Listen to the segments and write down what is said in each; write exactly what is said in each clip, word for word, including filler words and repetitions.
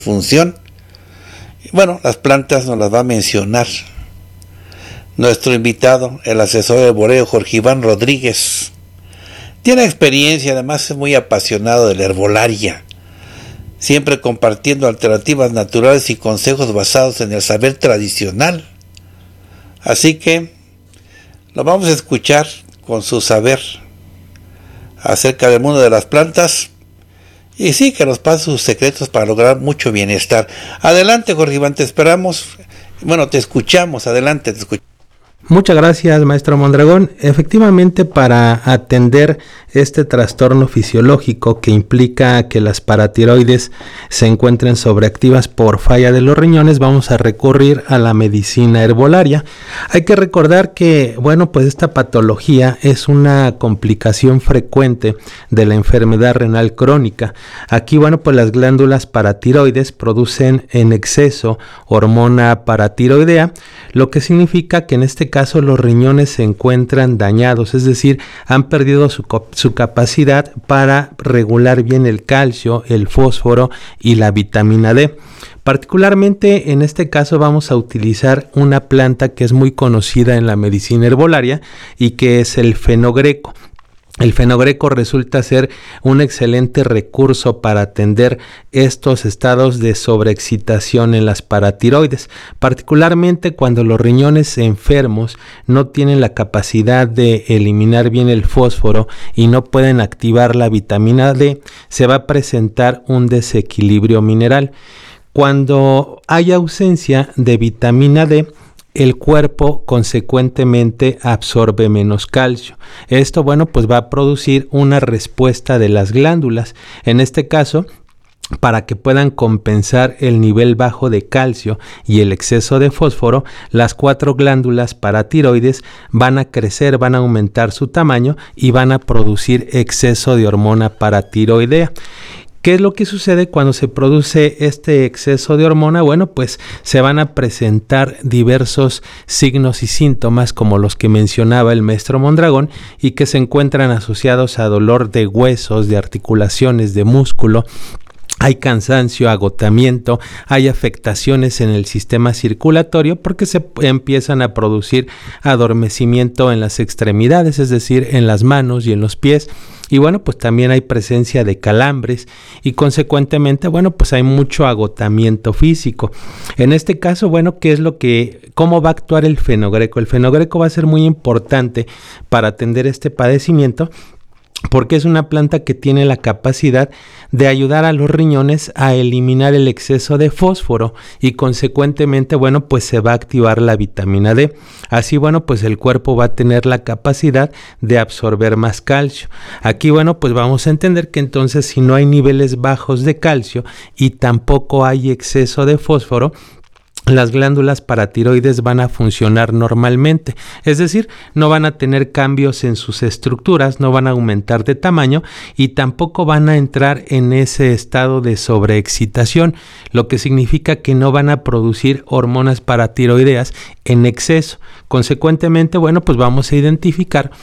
función. Bueno, las plantas nos las va a mencionar nuestro invitado, el asesor de arboreo Jorge Iván Rodríguez. Tiene experiencia, además es muy apasionado de la herbolaria, siempre compartiendo alternativas naturales y consejos basados en el saber tradicional. Así que lo vamos a escuchar con su saber acerca del mundo de las plantas y sí, que nos pase sus secretos para lograr mucho bienestar. Adelante, Jorge Iván, te esperamos. Bueno, te escuchamos, adelante, te escuchamos. Muchas gracias, maestro Mondragón. Efectivamente, para atender este trastorno fisiológico que implica que las paratiroides se encuentren sobreactivas por falla de los riñones, vamos a recurrir a la medicina herbolaria. Hay que recordar que, bueno, pues esta patología es una complicación frecuente de la enfermedad renal crónica. Aquí, bueno, pues las glándulas paratiroides producen en exceso hormona paratiroidea, lo que significa que en este caso los riñones se encuentran dañados, es decir, han perdido su, su capacidad para regular bien el calcio, el fósforo y la vitamina D. Particularmente en este caso vamos a utilizar una planta que es muy conocida en la medicina herbolaria y que es el fenogreco. El fenogreco resulta ser un excelente recurso para atender estos estados de sobreexcitación en las paratiroides, particularmente cuando los riñones enfermos no tienen la capacidad de eliminar bien el fósforo y no pueden activar la vitamina D, se va a presentar un desequilibrio mineral. Cuando hay ausencia de vitamina D, el cuerpo consecuentemente absorbe menos calcio. Esto, bueno, pues va a producir una respuesta de las glándulas. En este caso, para que puedan compensar el nivel bajo de calcio y el exceso de fósforo, las cuatro glándulas paratiroides van a crecer, van a aumentar su tamaño y van a producir exceso de hormona paratiroidea. ¿Qué es lo que sucede cuando se produce este exceso de hormona? Bueno, pues se van a presentar diversos signos y síntomas como los que mencionaba el maestro Mondragón y que se encuentran asociados a dolor de huesos, de articulaciones, de músculo. Hay cansancio, agotamiento, hay afectaciones en el sistema circulatorio porque se empiezan a producir adormecimiento en las extremidades, es decir, en las manos y en los pies. Y bueno, pues también hay presencia de calambres y consecuentemente, bueno, pues hay mucho agotamiento físico. En este caso, bueno, ¿qué es lo que, cómo va a actuar el fenogreco? El fenogreco va a ser muy importante para atender este padecimiento, porque es una planta que tiene la capacidad de ayudar a los riñones a eliminar el exceso de fósforo y consecuentemente, bueno, pues se va a activar la vitamina D. Así, bueno, pues el cuerpo va a tener la capacidad de absorber más calcio. Aquí, bueno, pues vamos a entender que entonces si no hay niveles bajos de calcio y tampoco hay exceso de fósforo, las glándulas paratiroides van a funcionar normalmente, es decir, no van a tener cambios en sus estructuras, no van a aumentar de tamaño y tampoco van a entrar en ese estado de sobreexcitación, lo que significa que no van a producir hormonas paratiroideas en exceso. Consecuentemente, bueno, pues vamos a identificar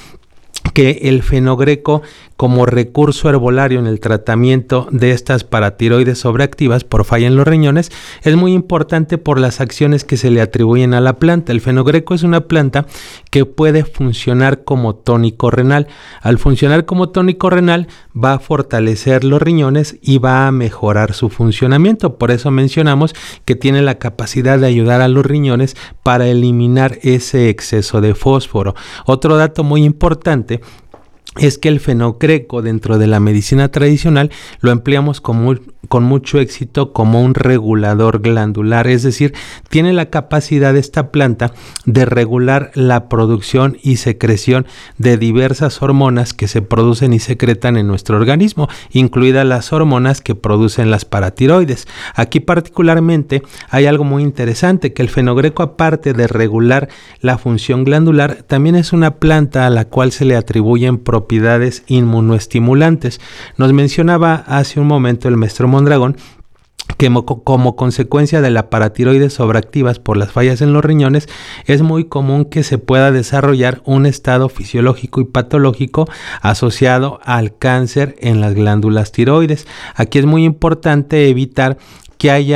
que el fenogreco como recurso herbolario en el tratamiento de estas paratiroides sobreactivas por falla en los riñones es muy importante por las acciones que se le atribuyen a la planta. El fenogreco es una planta que puede funcionar como tónico renal. Al funcionar como tónico renal va a fortalecer los riñones y va a mejorar su funcionamiento. Por eso mencionamos que tiene la capacidad de ayudar a los riñones para eliminar ese exceso de fósforo. Otro dato muy importante es que el fenogreco dentro de la medicina tradicional lo empleamos como, con mucho éxito como un regulador glandular, es decir, tiene la capacidad esta planta de regular la producción y secreción de diversas hormonas que se producen y secretan en nuestro organismo, incluidas las hormonas que producen las paratiroides. Aquí particularmente hay algo muy interesante, que el fenogreco, aparte de regular la función glandular, también es una planta a la cual se le atribuyen propiedades propiedades inmunoestimulantes. Nos mencionaba hace un momento el maestro Mondragón que como consecuencia de la paratiroides sobreactivas por las fallas en los riñones, es muy común que se pueda desarrollar un estado fisiológico y patológico asociado al cáncer en las glándulas tiroides. Aquí es muy importante evitar que haya